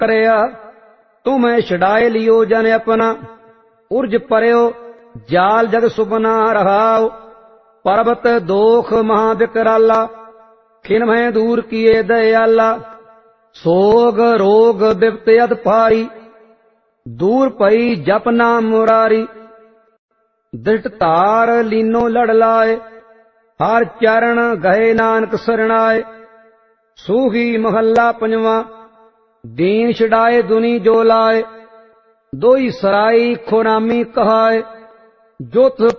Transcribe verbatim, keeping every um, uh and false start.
करिया तुम्हें छड़ाए लियो जन अपना। उर्ज परयो जाल जग सुपना रहाओ। पर्वत दोख महाविकराला खिन में दूर किए दयाला। सोग रोग बिपत अत पारी दूर पई जप नाम मुरारी। दृष्ट तार लीनो लड़ लाए हर चरण गए नानक सरणाए। सूही महला पंजवा दीन छड़ाए दुनी जो लाए। दोई सराई खुरामी कहाए जोत